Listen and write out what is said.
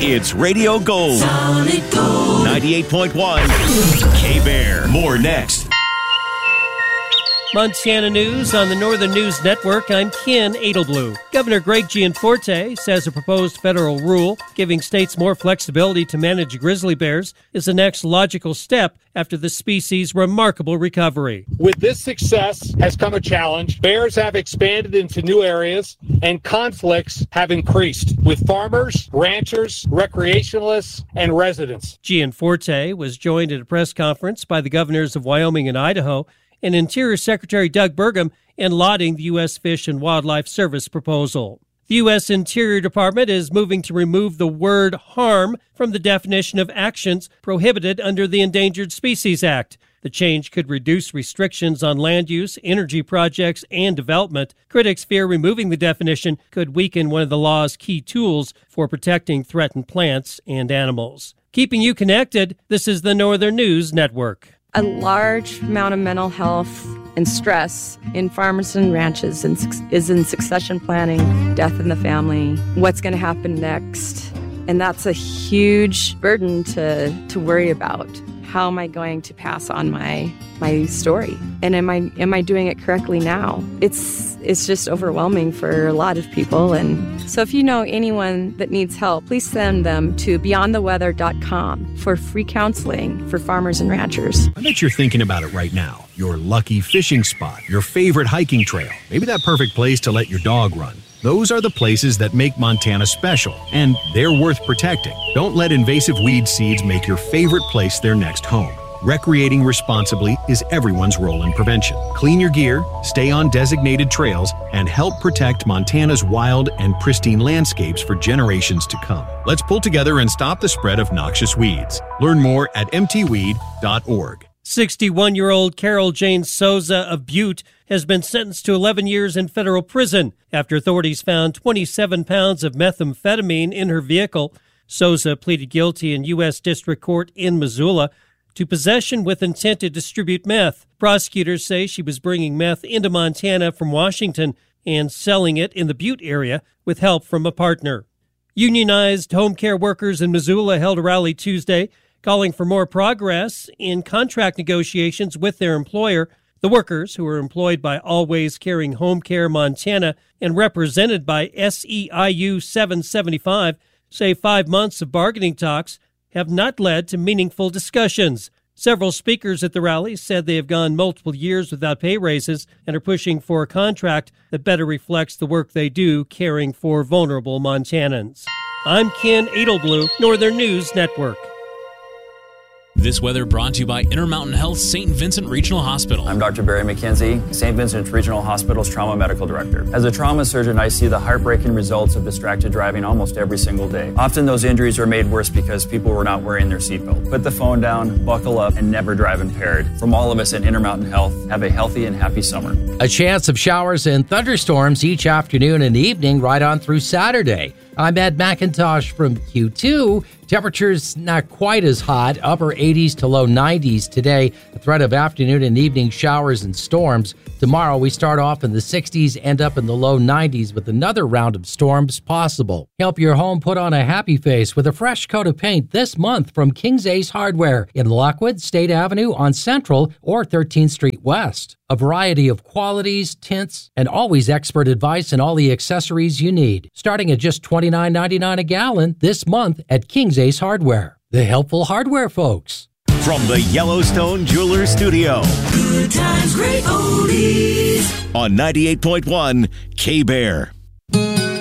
It's Radio Gold. Solid Gold. 98.1 K-Bear. More next. Montana News on the Northern News Network. I'm Ken Edelblue. Governor Greg Gianforte says a proposed federal rule giving states more flexibility to manage grizzly bears is the next logical step after the species' remarkable recovery. With this success has come a challenge. Bears have expanded into new areas and conflicts have increased with farmers, ranchers, recreationalists, and residents. Gianforte was joined at a press conference by the governors of Wyoming and Idaho and Interior Secretary Doug Burgum in lauding the U.S. Fish and Wildlife Service proposal. The U.S. Interior Department is moving to remove the word harm from the definition of actions prohibited under the Endangered Species Act. The change could reduce restrictions on land use, energy projects, and development. Critics fear removing the definition could weaken one of the law's key tools for protecting threatened plants and animals. Keeping you connected, this is the Northern News Network. A large amount of mental health and stress in farmers and ranches is in succession planning, death in the family, what's going to happen next. And that's a huge burden to worry about. How am I going to pass on my story? And am I doing it correctly now? It's just overwhelming for a lot of people. And so if you know anyone that needs help, please send them to beyondtheweather.com for free counseling for farmers and ranchers. I bet you're thinking about it right now. Your lucky fishing spot, your favorite hiking trail, maybe that perfect place to let your dog run. Those are the places that make Montana special, and they're worth protecting. Don't let invasive weed seeds make your favorite place their next home. Recreating responsibly is everyone's role in prevention. Clean your gear, stay on designated trails, and help protect Montana's wild and pristine landscapes for generations to come. Let's pull together and stop the spread of noxious weeds. Learn more at mtweed.org. 61-year-old Carol Jane Souza of Butte has been sentenced to 11 years in federal prison after authorities found 27 pounds of methamphetamine in her vehicle. Souza pleaded guilty in U.S. District Court in Missoula to possession with intent to distribute meth. Prosecutors say she was bringing meth into Montana from Washington and selling it in the Butte area with help from a partner. Unionized home care workers in Missoula held a rally Tuesday calling for more progress in contract negotiations with their employer. The workers, who are employed by Always Caring Home Care Montana and represented by SEIU 775, say 5 months of bargaining talks have not led to meaningful discussions. Several speakers at the rally said they have gone multiple years without pay raises and are pushing for a contract that better reflects the work they do caring for vulnerable Montanans. I'm Ken Edelblue, Northern News Network. This weather brought to you by Intermountain Health St. Vincent Regional Hospital. I'm Dr. Barry McKenzie, St. Vincent Regional Hospital's Trauma Medical Director. As a trauma surgeon, I see the heartbreaking results of distracted driving almost every single day. Often those injuries are made worse because people were not wearing their seatbelt. Put the phone down, buckle up, and never drive impaired. From all of us at Intermountain Health, have a healthy and happy summer. A chance of showers and thunderstorms each afternoon and evening right on through Saturday. I'm Ed McIntosh from Q2. Temperatures not quite as hot, upper 80s to low 90s today. A threat of afternoon and evening showers and storms. Tomorrow we start off in the 60s, end up in the low 90s with another round of storms possible. Help your home put on a happy face with a fresh coat of paint this month from King's Ace Hardware in Lockwood, State Avenue on Central or 13th Street West. A variety of qualities, tints, and always expert advice and all the accessories you need. Starting at just $29.99 a gallon this month at King's Ace Hardware. The helpful hardware folks. From the Yellowstone Jewelers Studio. Good times, great oldies. On 98.1 K-Bear.